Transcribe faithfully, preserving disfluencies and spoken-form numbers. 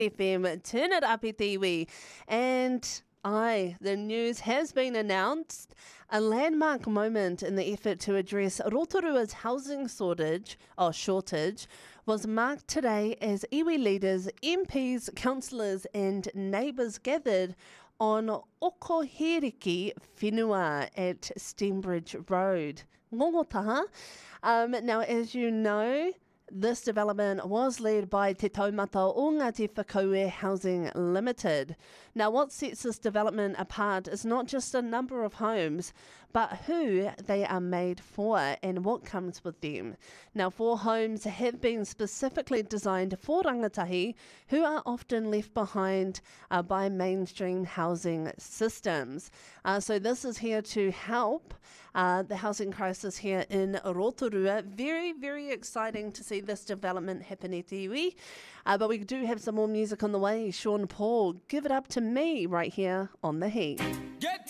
F M, turn it up e te iwi. And aye, the news has been announced. A landmark moment in the effort to address Rotorua's housing shortage, oh, shortage was marked today as iwi leaders, M Ps, councillors and neighbours gathered on Okoheriki Whenua at Stembridge Road. Ngongotaha. Um, now, as you know, this development was led by Te Taumata o Ngāti Whakaue Housing Limited. Now, what sets this development apart is not just a number of homes, but who they are made for and what comes with them. Now, four homes have been specifically designed for rangatahi who are often left behind uh, by mainstream housing systems. Uh, so this is here to help uh, the housing crisis here in Rotorua. Very, very exciting to see this development happen e te iwi. Uh, but we do have some more music on the way. Sean Paul, Give It Up to Me, right here on The Heat. Get